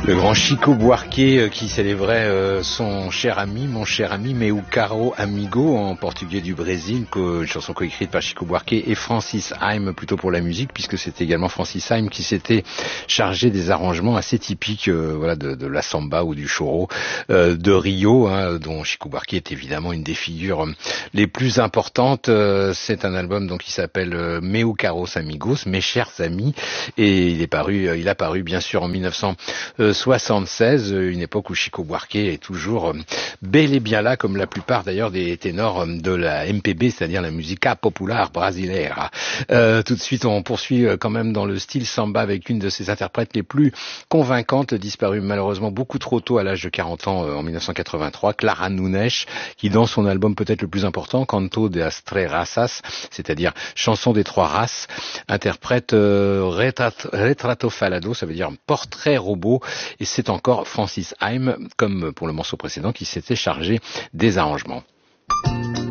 Le grand Chico Buarque qui célébrait son cher ami, mon cher ami, Meu caro amigo en portugais du Brésil, une chanson coécrite par Chico Buarque et Francis Haim plutôt pour la musique, puisque c'était également Francis Haim qui s'était chargé des arrangements assez typiques voilà, de la samba ou du choro de Rio, dont Chico Buarque est évidemment une des figures les plus importantes. C'est un album donc qui s'appelle Meu caros amigos, mes chers amis, et il a paru bien sûr en 1976, une époque où Chico Buarque est toujours bel et bien là, comme la plupart d'ailleurs des ténors de la MPB, c'est-à-dire la musica popular brasileira. Tout de suite, on poursuit quand même dans le style samba avec une de ses interprètes les plus convaincantes, disparue malheureusement beaucoup trop tôt à l'âge de 40 ans en 1983, Clara Nunes, qui dans son album peut-être le plus important, Canto das Três Raças, c'est-à dire Chanson des trois races, interprète Retrato Falado, ça veut dire portrait robot, et c'est encore Francis Haim, comme pour le morceau précédent, qui s'était chargé des arrangements.